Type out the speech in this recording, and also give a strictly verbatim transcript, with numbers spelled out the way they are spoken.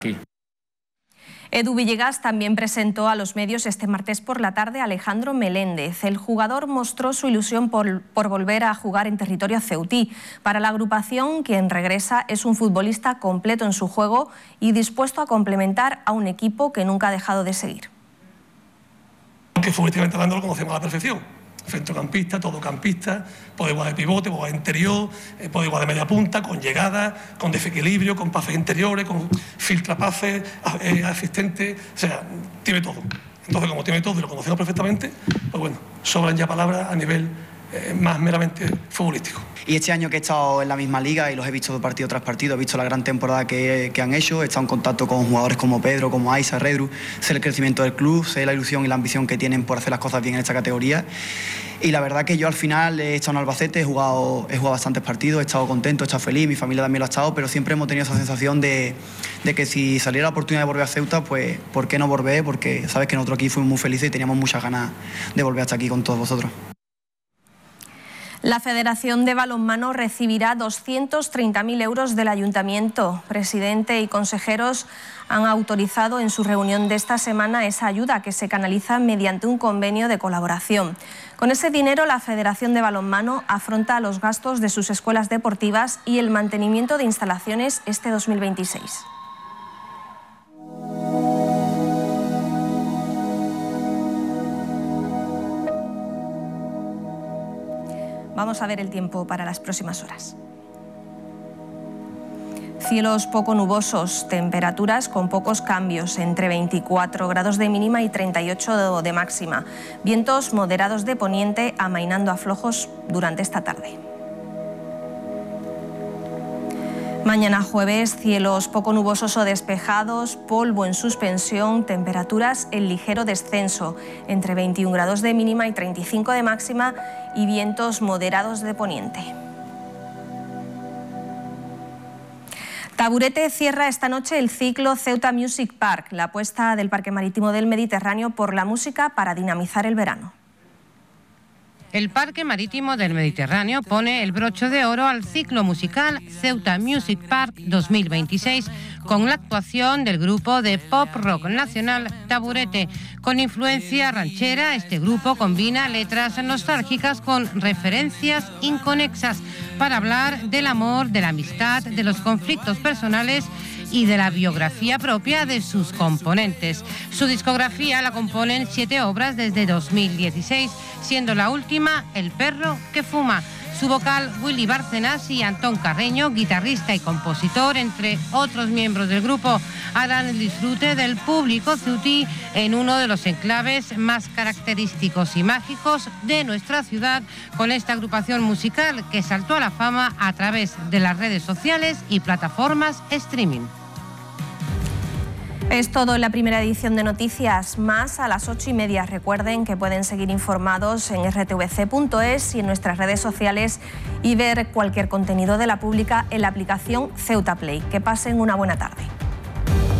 aquí. Edu Villegas también presentó a los medios este martes por la tarde a Alejandro Meléndez. El jugador mostró su ilusión por, por volver a jugar en territorio ceutí. Para la agrupación, quien regresa es un futbolista completo en su juego y dispuesto a complementar a un equipo que nunca ha dejado de seguir. Que futbolísticamente hablando lo conocemos a la perfección. Centrocampista, todocampista, puede jugar de pivote, puede jugar de interior, eh, puede jugar de media punta, con llegada, con desequilibrio, con pases interiores, con filtrapases, eh, asistentes, o sea, tiene todo. Entonces, como tiene todo y lo conocemos perfectamente, pues bueno, sobran ya palabras a nivel eh, más meramente futbolístico. Y este año que he estado en la misma liga y los he visto partido tras partido, he visto la gran temporada que, que han hecho, he estado en contacto con jugadores como Pedro, como Aisa, Redru, sé el crecimiento del club, sé la ilusión y la ambición que tienen por hacer las cosas bien en esta categoría. Y la verdad que yo al final he estado en Albacete, he jugado, he jugado bastantes partidos, he estado contento, he estado feliz, mi familia también lo ha estado, pero siempre hemos tenido esa sensación de, de que si saliera la oportunidad de volver a Ceuta, pues ¿por qué no volver? Porque sabes que nosotros aquí fuimos muy felices y teníamos muchas ganas de volver hasta aquí con todos vosotros. La Federación de Balonmano recibirá doscientos treinta mil euros del Ayuntamiento. Presidente y consejeros han autorizado en su reunión de esta semana esa ayuda que se canaliza mediante un convenio de colaboración. Con ese dinero, la Federación de Balonmano afronta los gastos de sus escuelas deportivas y el mantenimiento de instalaciones este dos mil veintiséis. Vamos a ver el tiempo para las próximas horas. Cielos poco nubosos, temperaturas con pocos cambios, entre veinticuatro grados de mínima y treinta y ocho de máxima. Vientos moderados de poniente amainando a flojos durante esta tarde. Mañana jueves, cielos poco nubosos o despejados, polvo en suspensión, temperaturas en ligero descenso, entre veintiún grados de mínima y treinta y cinco de máxima y vientos moderados de poniente. Taburete cierra esta noche el ciclo Ceuta Music Park, la apuesta del Parque Marítimo del Mediterráneo por la música para dinamizar el verano. El Parque Marítimo del Mediterráneo pone el broche de oro al ciclo musical Ceuta Music Park dos mil veintiséis con la actuación del grupo de pop rock nacional Taburete. Con influencia ranchera, este grupo combina letras nostálgicas con referencias inconexas para hablar del amor, de la amistad, de los conflictos personales y de la biografía propia de sus componentes. Su discografía la componen siete obras desde dos mil dieciséis, siendo la última El perro que fuma. Su vocal Willy Bárcenas y Antón Carreño, guitarrista y compositor, entre otros miembros del grupo, harán el disfrute del público ceutí en uno de los enclaves más característicos y mágicos de nuestra ciudad, con esta agrupación musical que saltó a la fama a través de las redes sociales y plataformas streaming. Es todo en la primera edición de Noticias, más a las ocho y media. Recuerden que pueden seguir informados en erre te ve ce punto es y en nuestras redes sociales y ver cualquier contenido de la pública en la aplicación Ceuta Play. Que pasen una buena tarde.